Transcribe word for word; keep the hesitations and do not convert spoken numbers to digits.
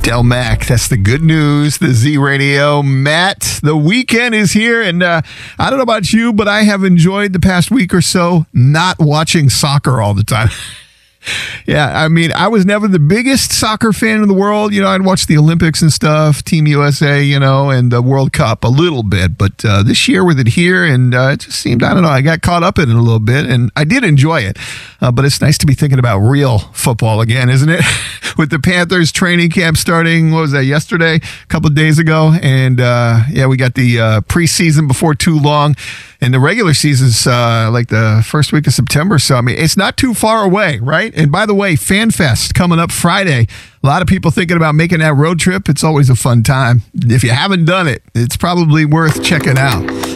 Del Mac, that's the good news, the Z Radio. Matt, the weekend is here, and uh, I don't know about you, but I have enjoyed the past week or so not watching soccer all the time. Yeah, I mean, I was never the biggest soccer fan in the world. You know, I'd watch the Olympics and stuff, Team U S A, you know, and the World Cup a little bit. But uh, this year with it here, and uh, it just seemed, I don't know, I got caught up in it a little bit, and I did enjoy it. Uh, but it's nice to be thinking about real football again, isn't it? With the Panthers training camp starting, what was that, yesterday, a couple of days ago? And, uh, yeah, we got the uh, preseason before too long. And the regular season's uh, like the first week of September. So, I mean, it's not too far away, right? And by the way, FanFest coming up Friday. A lot of people thinking about making that road trip. It's always a fun time. If you haven't done it, it's probably worth checking out.